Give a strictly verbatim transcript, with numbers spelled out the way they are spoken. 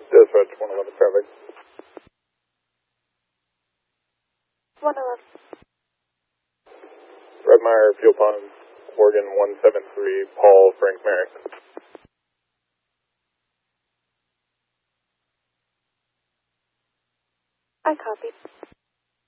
Dispatch one eleven traffic. one eleven. Redmire, Fuel Pond, Oregon one seven three, Paul Frank Merrick. I copy.